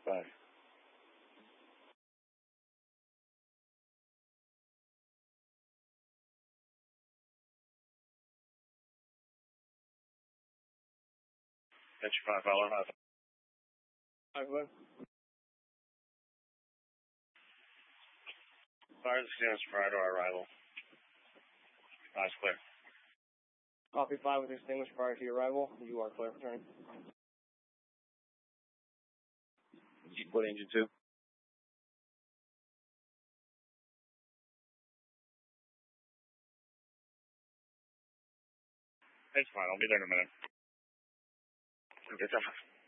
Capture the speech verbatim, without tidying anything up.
five. Entry five, follow five. Five, one. Fire extinguisher prior to our arrival. Eyes clear. Copy five with extinguished prior to your arrival. You are clear for turning. What engine two? It's fine. I'll be there in a minute. It's